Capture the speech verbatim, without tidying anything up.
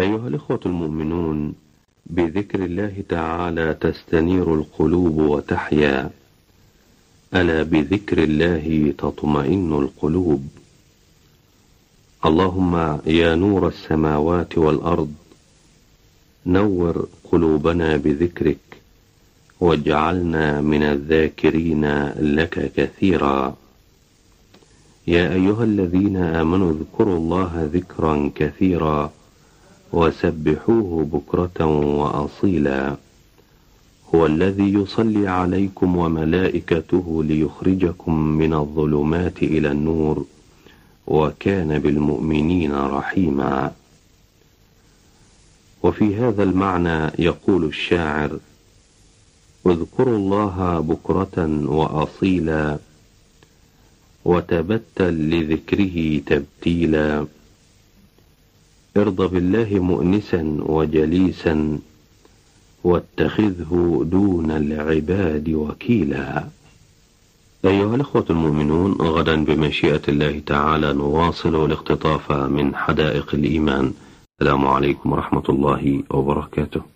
أيها الإخوة المؤمنون، بذكر الله تعالى تستنير القلوب وتحيا، ألا بذكر الله تطمئن القلوب. اللهم يا نور السماوات والأرض، نور قلوبنا بذكرك واجعلنا من الذاكرين لك كثيرا. يا أيها الذين آمنوا اذكروا الله ذكرا كثيرا وسبحوه بكرة وأصيلا. هو الذي يصلي عليكم وملائكته ليخرجكم من الظلمات إلى النور، وكان بالمؤمنين رحيما. وفي هذا المعنى يقول الشاعر: اذكروا الله بكرة وأصيلا، وتبتل لذكره تبتيلا. ارض بالله مؤنسا وجليسا، واتخذه دون العباد وكيلا. أيها الأخوة المؤمنون، غدا بمشيئة الله تعالى نواصل الاقتطاف من حدائق الإيمان. السلام عليكم ورحمة الله وبركاته.